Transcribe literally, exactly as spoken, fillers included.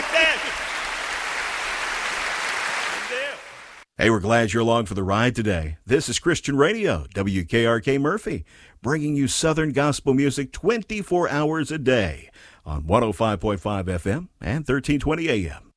like that. Hey, we're glad you're along for the ride today. This is Christian Radio, W K R K Murphy, bringing you Southern gospel music twenty-four hours a day on one oh five point five F M and thirteen twenty A M.